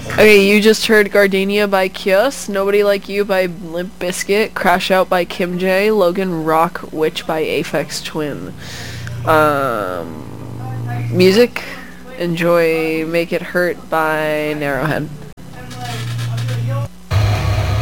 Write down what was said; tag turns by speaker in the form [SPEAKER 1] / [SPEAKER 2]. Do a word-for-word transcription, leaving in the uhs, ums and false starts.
[SPEAKER 1] Okay, you just heard Gardenia by Kios, Nobody Like You by Limp Bizkit, Crash Out by Kim J, Logan Rock Witch by Aphex Twin. Um, music, enjoy Make It Hurt by Narrowhead.